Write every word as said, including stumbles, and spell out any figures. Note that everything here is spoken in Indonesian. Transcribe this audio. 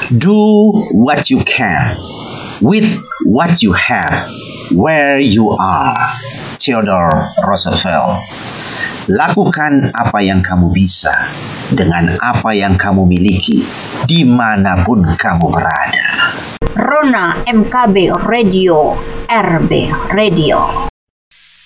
Do what you can with what you have where you are. Theodore Roosevelt. Lakukan apa yang kamu bisa dengan apa yang kamu miliki dimanapun kamu berada. Rona M K B Radio, R B Radio.